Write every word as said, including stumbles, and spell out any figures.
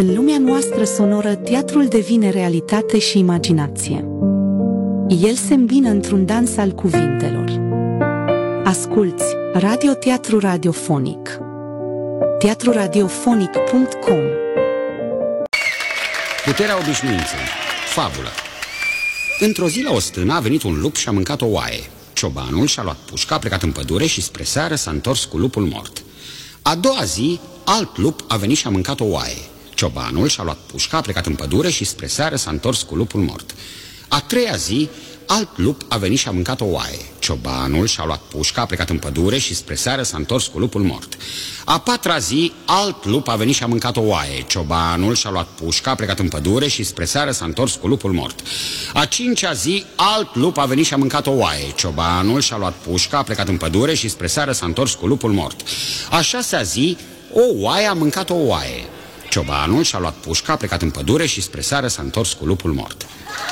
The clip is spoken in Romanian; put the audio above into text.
În lumea noastră sonoră, teatrul devine realitate și imaginație. El se îmbină într-un dans al cuvintelor. Asculți radioteatru radiofonic. teatru radiofonic punct com. Puterea obișnuinței. Fabulă. Într-o zi la o stână a venit un lup și a mâncat o oaie. Ciobanul și-a luat pușca, a plecat în pădure și spre seară s-a întors cu lupul mort. A doua zi, alt lup a venit și a mâncat o oaie. Ciobanul și-a luat pușca, a plecat în pădure și spre seară s-a întors cu lupul mort. A treia zi, alt lup a venit și a mâncat o oaie. Ciobanul și-a luat pușca, a plecat în pădure și spre seară s-a întors cu lupul mort. A patra zi, alt lup a venit și a mâncat o oaie. Ciobanul și-a luat pușca, a plecat în pădure și spre seară s-a întors cu lupul mort. A cincea zi, alt lup a venit și a mâncat o oaie. Ciobanul și-a luat pușca, a plecat în pădure și spre seară s-a întors cu lupul mort. A șasea zi, o oaie a mâncat o oaie. Ciobanul și-a luat pușca, a plecat în pădure și spre seară s-a întors cu lupul mort.